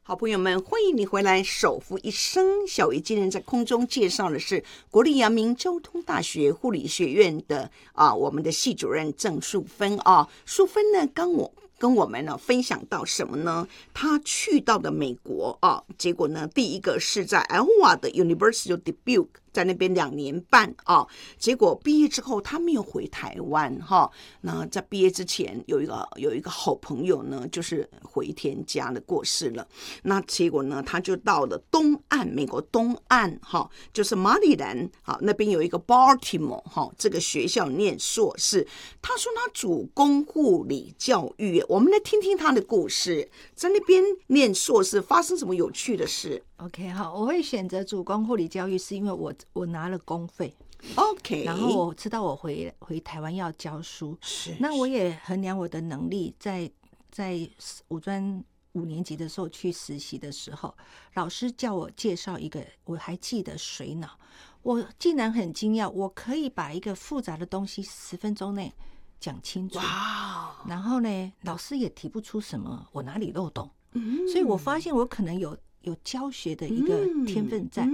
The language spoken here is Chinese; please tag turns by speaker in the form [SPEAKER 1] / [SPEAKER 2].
[SPEAKER 1] 好朋友们，欢迎你回来！守护一生，小鱼今天在空中介绍的是国立阳明交通大学护理学院的我们的系主任郑淑芬淑芬呢，跟我们呢分享到什么呢？他去到的美国结果呢，第一个是在 Iowa 的 University of Dubuque， 在那边2年半结果毕业之后他没有回台湾那在毕业之前有一个好朋友呢，就是回天家了，过世了。那结果呢，他就到了东岸，美国东岸就是马里兰那边有一个 Baltimore 这个学校念硕士。他说他主攻护理教育，我们来听听他的故事，在那边念硕士发生什么有趣的事。
[SPEAKER 2] OK， 好，我会选择主攻护理教育是因为我拿了公费
[SPEAKER 1] OK，
[SPEAKER 2] 然后我知道我回台湾要教书，那我也衡量我的能力，在五专5年级的时候去实习的时候，老师叫我介绍一个，我还记得水脑，我竟然很惊讶，我可以把一个复杂的东西10分钟内讲清楚，然后呢，老师也提不出什么我哪里漏洞，所以我发现我可能有教学的一个天分在。